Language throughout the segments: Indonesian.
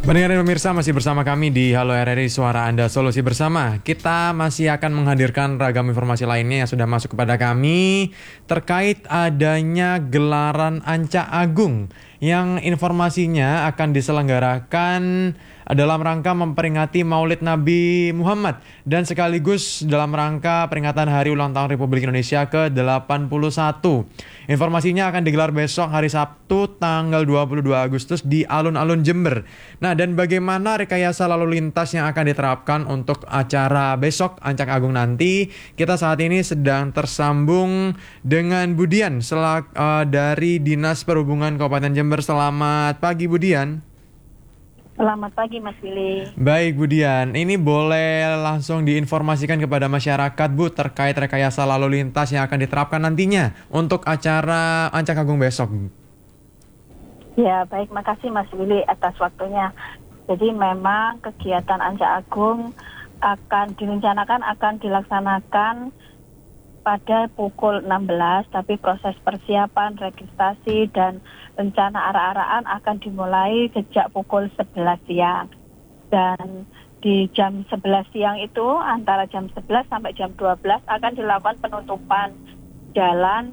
Pendengar dan pemirsa, masih bersama kami di Halo RRI Suara Anda Solusi Bersama. Kita masih akan menghadirkan ragam informasi lainnya yang sudah masuk kepada kami terkait adanya gelaran Anca Agung yang informasinya akan diselenggarakan dalam rangka memperingati Maulid Nabi Muhammad dan sekaligus dalam rangka peringatan Hari Ulang Tahun Republik Indonesia ke-81. Informasinya akan digelar besok hari Sabtu tanggal 22 Agustus di Alun-Alun Jember. Nah, dan bagaimana rekayasa lalu lintas yang akan diterapkan untuk acara besok Ancak Agung nanti? Kita saat ini sedang tersambung dengan Budian dari Dinas Perhubungan Kabupaten Jember. Selamat pagi, Budian. Selamat pagi, Mas Willy. Baik, Budian. Ini boleh langsung diinformasikan kepada masyarakat, Bu, terkait rekayasa lalu lintas yang akan diterapkan nantinya untuk acara Ancak Agung besok. Ya, baik. Makasih, Mas Willy, atas waktunya. Jadi memang kegiatan Ancak Agung direncanakan akan dilaksanakan pada pukul 16, tapi proses persiapan, registrasi, dan rencana arah-arahan akan dimulai sejak pukul 11 siang. Dan di jam 11 siang itu, antara jam 11 sampai jam 12 akan dilakukan penutupan jalan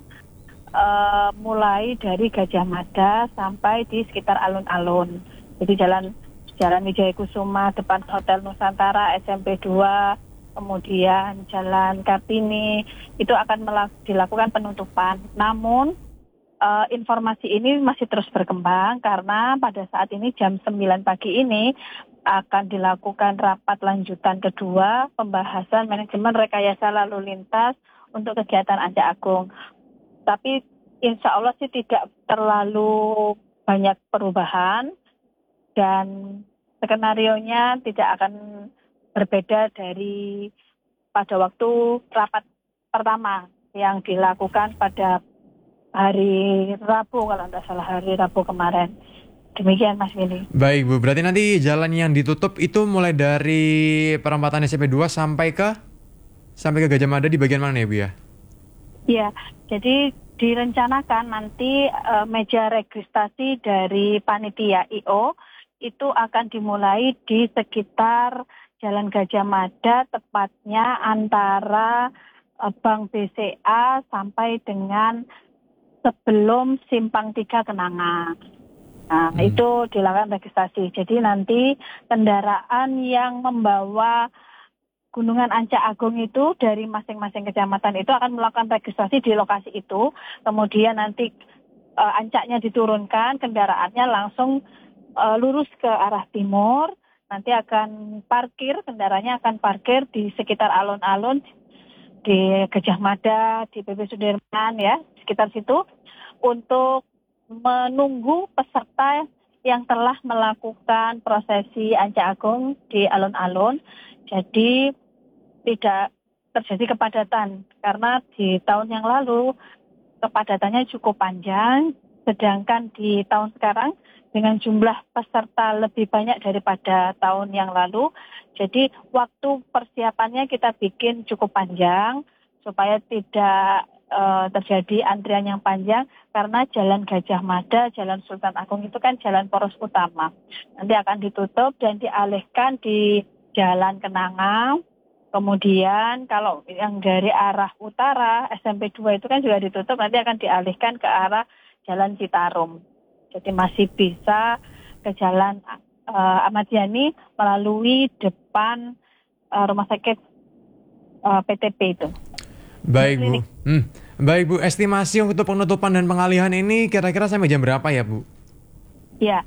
mulai dari Gajah Mada sampai di sekitar alun-alun. Jadi Jalan Wijaya Kusuma, depan Hotel Nusantara, SMP 2, kemudian Jalan Kartini, itu akan dilakukan penutupan. Namun informasi ini masih terus berkembang karena pada saat ini jam 9 pagi ini akan dilakukan rapat lanjutan kedua pembahasan manajemen rekayasa lalu lintas untuk kegiatan Ancak Agung. Tapi insya Allah sih tidak terlalu banyak perubahan dan skenarionya tidak akan berbeda dari pada waktu rapat pertama yang dilakukan pada hari Rabu, kalau tidak salah hari Rabu kemarin. Demikian, Mas Willy. Baik, Bu. Berarti nanti jalan yang ditutup itu mulai dari perempatan SMP 2 sampai ke Gajah Mada di bagian mana ya, Bu ya? Ya, jadi direncanakan nanti meja registrasi dari panitia I.O. itu akan dimulai di sekitar Jalan Gajah Mada, tepatnya antara Bank BCA sampai dengan sebelum Simpang 3 Kenanga. Nah, itu dilakukan registrasi. Jadi nanti kendaraan yang membawa Gunungan Ancak Agung itu dari masing-masing kecamatan itu akan melakukan registrasi di lokasi itu. Kemudian nanti ancaknya diturunkan, kendaraannya langsung lurus ke arah timur. Nanti kendaraannya akan parkir di sekitar alun-alun, di Gajah Mada, di PP Sudirman ya, sekitar situ untuk menunggu peserta yang telah melakukan prosesi Ancak Agung di alun-alun. Jadi tidak terjadi kepadatan karena di tahun yang lalu kepadatannya cukup panjang, sedangkan di tahun sekarang dengan jumlah peserta lebih banyak daripada tahun yang lalu. Jadi waktu persiapannya kita bikin cukup panjang supaya tidak terjadi antrian yang panjang karena Jalan Gajah Mada, Jalan Sultan Agung itu kan jalan poros utama. Nanti akan ditutup dan dialihkan di Jalan Kenanga. Kemudian kalau yang dari arah utara, SMP 2 itu kan juga ditutup, nanti akan dialihkan ke arah Jalan Citarum. Jadi masih bisa ke Jalan Ahmad Yani melalui depan rumah sakit PTP itu. Baik, Bu. Baik, Bu. Estimasi untuk penutupan dan pengalihan ini kira-kira sampai jam berapa ya, Bu? Ya,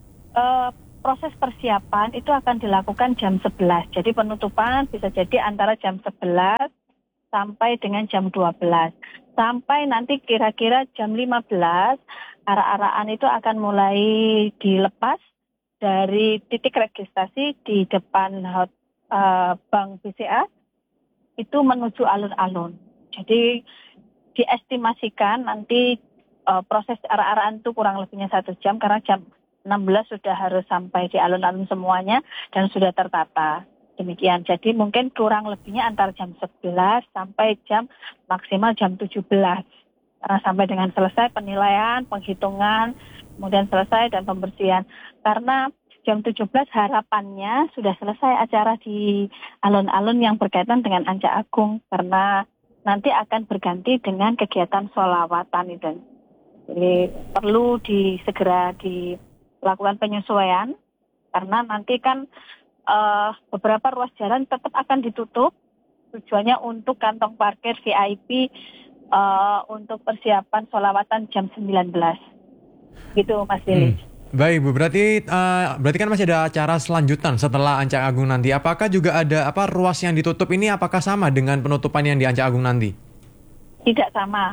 proses persiapan itu akan dilakukan jam 11. Jadi penutupan bisa jadi antara jam 11 sampai dengan jam 12. Sampai nanti kira-kira jam 15, arah-arahan itu akan mulai dilepas dari titik registrasi di depan Bank BCA itu menuju alun-alun. Jadi diestimasikan nanti proses arah-arahan itu kurang lebihnya 1 jam karena jam 16 sudah harus sampai di alun-alun semuanya dan sudah tertata. Demikian. Jadi mungkin kurang lebihnya antara jam 11 sampai maksimal jam 17. Karena sampai dengan selesai penilaian, penghitungan, kemudian selesai dan pembersihan. Karena jam 17 harapannya sudah selesai acara di alun-alun yang berkaitan dengan Ancak Agung, karena nanti akan berganti dengan kegiatan sholawatan itu. Jadi perlu segera dilakukan penyesuaian, karena nanti kan beberapa ruas jalan tetap akan ditutup, tujuannya untuk kantong parkir VIP untuk persiapan sholawatan jam 19. Gitu Mas Billy. Baik Bu, berarti kan masih ada acara selanjutan setelah Ancak Agung nanti. Apakah juga ada ruas yang ditutup ini apakah sama dengan penutupan yang di Ancak Agung nanti? Tidak sama.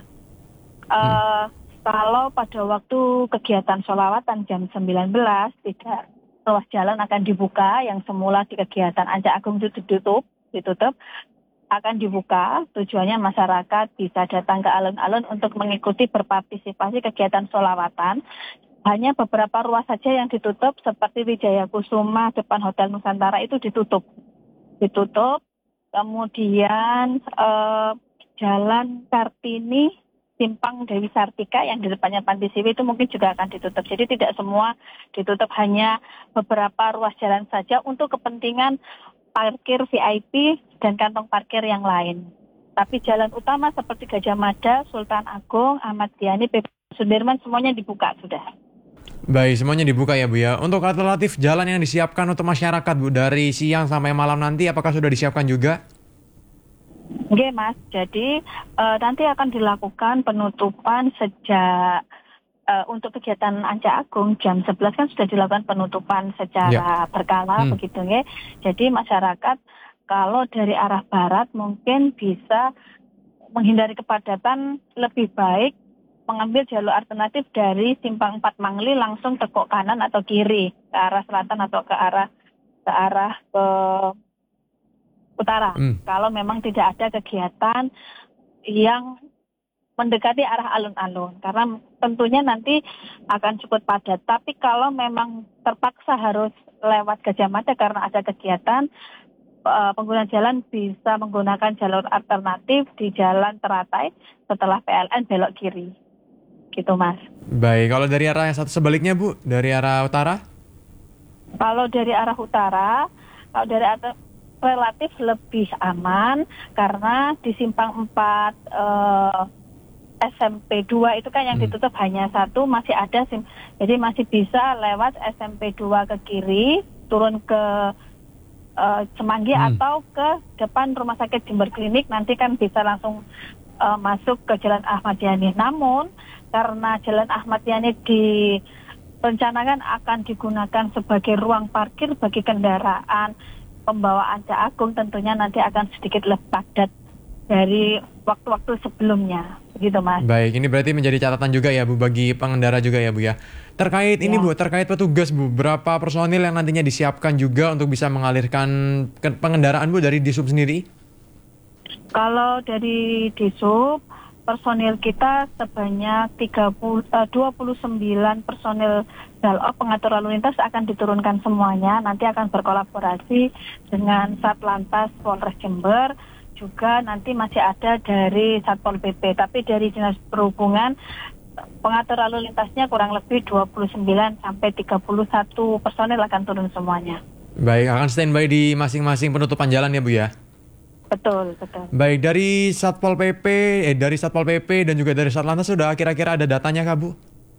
Kalau pada waktu kegiatan sholawatan jam 19 tidak, ruas jalan akan dibuka yang semula di kegiatan Ancak Agung itu ditutup akan dibuka. Tujuannya masyarakat bisa datang ke alun-alun untuk mengikuti berpartisipasi kegiatan sholawatan. Hanya beberapa ruas saja yang ditutup, seperti Wijaya Kusuma depan Hotel Nusantara itu ditutup. Kemudian Jalan Kartini Simpang Dewi Sartika yang di depannya Panti Siwi itu mungkin juga akan ditutup. Jadi tidak semua ditutup, hanya beberapa ruas jalan saja untuk kepentingan parkir VIP dan kantong parkir yang lain. Tapi jalan utama seperti Gajah Mada, Sultan Agung, Ahmad Yani, PP Sudirman semuanya dibuka sudah. Baik, semuanya dibuka ya Bu ya. Untuk alternatif jalan yang disiapkan untuk masyarakat Bu, dari siang sampai malam nanti apakah sudah disiapkan juga? Oke Mas, jadi nanti akan dilakukan penutupan sejak untuk kegiatan Ancak Agung jam 11 kan sudah dilakukan penutupan secara berkala begitu ya. Jadi masyarakat kalau dari arah barat mungkin bisa menghindari kepadatan, lebih baik mengambil jalur alternatif dari Simpang 4 Mangli langsung tekuk kanan atau kiri ke arah selatan atau ke arah ke utara. Kalau memang tidak ada kegiatan yang mendekati arah alun-alun, karena tentunya nanti akan cukup padat. Tapi kalau memang terpaksa harus lewat Gajah Mada karena ada kegiatan, pengguna jalan bisa menggunakan jalur alternatif di Jalan Teratai setelah PLN belok kiri. Gitu Mas. Baik, kalau dari arah yang satu sebaliknya Bu, dari arah utara? Kalau dari arah utara, relatif lebih aman karena di Simpang 4 SMP 2 itu kan yang ditutup hanya satu, masih ada jadi masih bisa lewat SMP 2 ke kiri, turun ke Semanggi atau ke depan Rumah Sakit Jember Klinik, nanti kan bisa langsung masuk ke Jalan Ahmad Yani. Namun karena Jalan Ahmad Yani direncanakan akan digunakan sebagai ruang parkir bagi kendaraan pembawa Ancak Agung, tentunya nanti akan sedikit lebih padat dari waktu-waktu sebelumnya, begitu Mas. Baik, ini berarti menjadi catatan juga ya Bu bagi pengendara juga ya Bu ya. Terkait ini Bu, terkait petugas Bu, berapa personil yang nantinya disiapkan juga untuk bisa mengalirkan pengendaraan Bu dari Disub sendiri? Kalau dari Disub, personil kita sebanyak 29 personil Dalop pengatur lalu lintas akan diturunkan semuanya. Nanti akan berkolaborasi dengan Satlantas Polres Jember, juga nanti masih ada dari Satpol PP. Tapi dari Dinas Perhubungan, pengatur lalu lintasnya kurang lebih 29 sampai 31 personil akan turun semuanya. Baik, akan standby di masing-masing penutupan jalan ya Bu ya? Betul. Baik, dari Satpol PP dan juga dari Satlantas sudah kira-kira ada datanya kah Bu?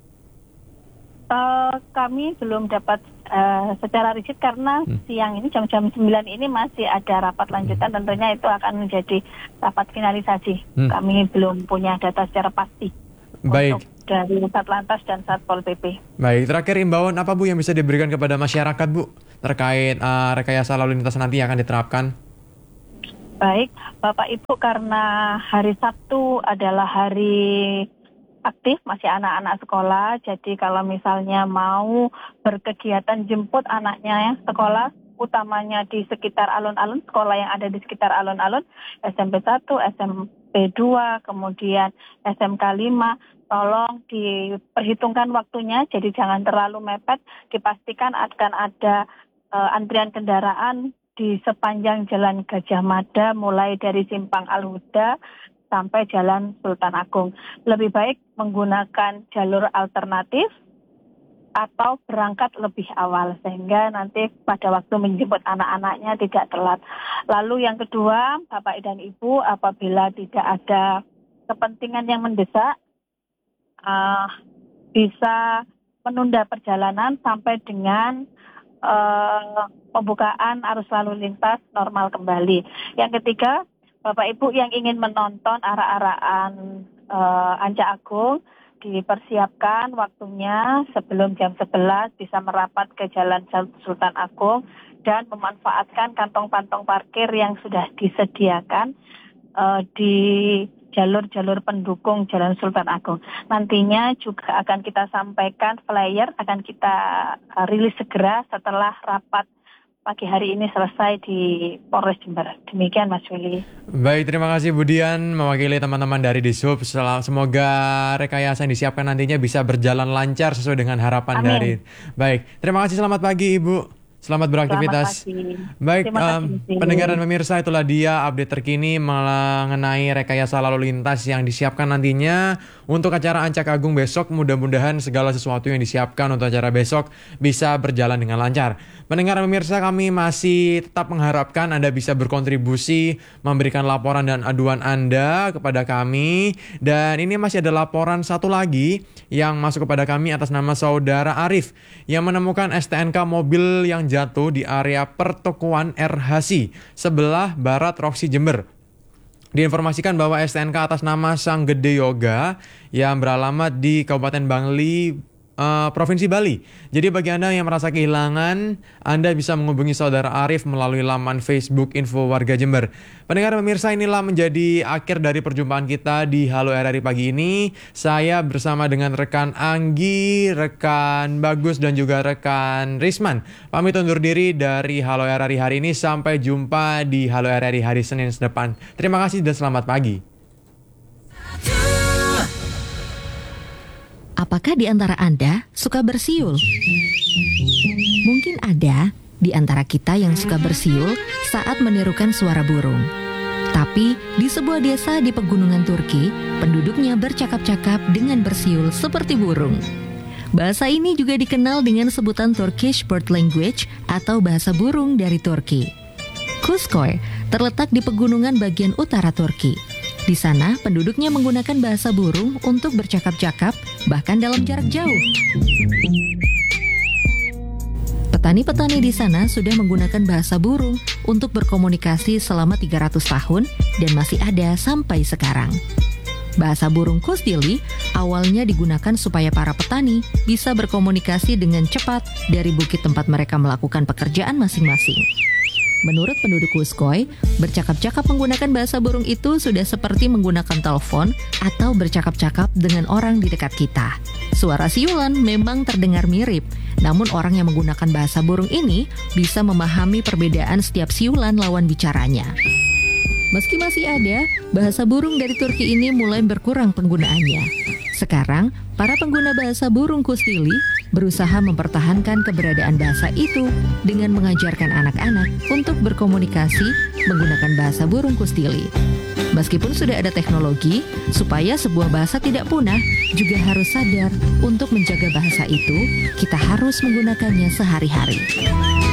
Kami belum dapat secara rigid karena siang ini jam-jam 9 ini masih ada rapat lanjutan, tentunya itu akan menjadi rapat finalisasi. Kami belum punya data secara pasti. Baik. Untuk dari Satlantas dan Satpol PP. Baik, terakhir imbauan apa Bu yang bisa diberikan kepada masyarakat Bu terkait rekayasa lalu lintas nanti yang akan diterapkan? Baik, Bapak Ibu, karena hari Sabtu adalah hari aktif, masih anak-anak sekolah, jadi kalau misalnya mau berkegiatan jemput anaknya sekolah, utamanya di sekitar alun-alun, sekolah yang ada di sekitar alun-alun, SMP 1, SMP 2, kemudian SMK 5, tolong diperhitungkan waktunya, jadi jangan terlalu mepet, dipastikan akan ada antrian kendaraan di sepanjang Jalan Gajah Mada mulai dari Simpang Al-Huda sampai Jalan Sultan Agung. Lebih baik menggunakan jalur alternatif atau berangkat lebih awal sehingga nanti pada waktu menjemput anak-anaknya tidak telat. Lalu yang kedua, Bapak dan Ibu apabila tidak ada kepentingan yang mendesak, bisa menunda perjalanan sampai dengan pembukaan arus lalu lintas normal kembali. Yang ketiga, Bapak Ibu yang ingin menonton arak-arakan Ancak Agung, dipersiapkan waktunya sebelum jam 11 bisa merapat ke Jalan Sultan Agung dan memanfaatkan kantong-kantong parkir yang sudah disediakan di jalur-jalur pendukung Jalan Sultan Agung. Nantinya juga akan kita sampaikan flyer, akan kita rilis segera setelah rapat pagi hari ini selesai di Polres Jember. Demikian Mas Willy. Baik, terima kasih Bu Dian mewakili teman-teman dari Dishub. Semoga rekayasa yang disiapkan nantinya bisa berjalan lancar sesuai dengan harapan Amin. dari. Baik, terima kasih, selamat pagi Ibu. Selamat beraktivitas. Baik, pendengar dan pemirsa, itulah dia update terkini mengenai rekayasa lalu lintas yang disiapkan nantinya untuk acara Ancak Agung besok. Mudah-mudahan segala sesuatu yang disiapkan untuk acara besok bisa berjalan dengan lancar. Pendengar dan pemirsa, kami masih tetap mengharapkan Anda bisa berkontribusi, memberikan laporan dan aduan Anda kepada kami. Dan ini masih ada laporan satu lagi yang masuk kepada kami atas nama Saudara Arif yang menemukan STNK mobil yang jatuh di area pertokoan RHC sebelah barat Roxy Jember. Diinformasikan bahwa STNK atas nama Sang Gede Yoga yang beralamat di Kabupaten Bangli, Provinsi Bali. Jadi bagi Anda yang merasa kehilangan, Anda bisa menghubungi Saudara Arif melalui laman Facebook Info Warga Jember. Pendengar pemirsa, inilah menjadi akhir dari perjumpaan kita di Halo RRI pagi ini. Saya bersama dengan rekan Anggi, rekan Bagus dan juga rekan Risman pamit undur diri dari Halo RRI hari ini. Sampai jumpa di Halo RRI hari Senin depan. Terima kasih dan selamat pagi. Apakah di antara Anda suka bersiul? Mungkin ada di antara kita yang suka bersiul saat menirukan suara burung. Tapi di sebuah desa di pegunungan Turki, penduduknya bercakap-cakap dengan bersiul seperti burung. Bahasa ini juga dikenal dengan sebutan Turkish Bird Language atau bahasa burung dari Turki. Kuzkoy terletak di pegunungan bagian utara Turki. Di sana, penduduknya menggunakan bahasa burung untuk bercakap-cakap, bahkan dalam jarak jauh. Petani-petani di sana sudah menggunakan bahasa burung untuk berkomunikasi selama 300 tahun dan masih ada sampai sekarang. Bahasa burung Kusdili awalnya digunakan supaya para petani bisa berkomunikasi dengan cepat dari bukit tempat mereka melakukan pekerjaan masing-masing. Menurut penduduk Kuzkoy, bercakap-cakap menggunakan bahasa burung itu sudah seperti menggunakan telepon atau bercakap-cakap dengan orang di dekat kita. Suara siulan memang terdengar mirip, namun orang yang menggunakan bahasa burung ini bisa memahami perbedaan setiap siulan lawan bicaranya. Meski masih ada, bahasa burung dari Turki ini mulai berkurang penggunaannya. Sekarang, para pengguna bahasa burung Kusdili berusaha mempertahankan keberadaan bahasa itu dengan mengajarkan anak-anak untuk berkomunikasi menggunakan bahasa burung Kusdili. Meskipun sudah ada teknologi, supaya sebuah bahasa tidak punah, juga harus sadar untuk menjaga bahasa itu, kita harus menggunakannya sehari-hari.